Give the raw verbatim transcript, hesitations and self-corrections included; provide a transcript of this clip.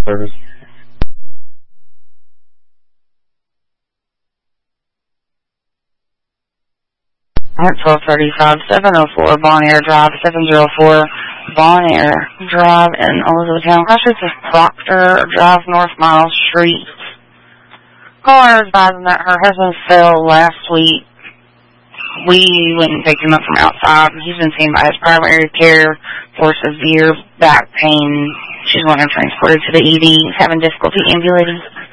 service. At twelve thirty-five, seven oh four Bon Air Drive, seven oh four Bon Air Drive in Elizabethtown. Crashes with Proctor Drive, North Miles Street. Caller is advising that her husband fell last week. We went and picked him up from outside. He's been seen by his primary care for severe back pain. She's wanting him transported to the E D. He's having difficulty ambulating.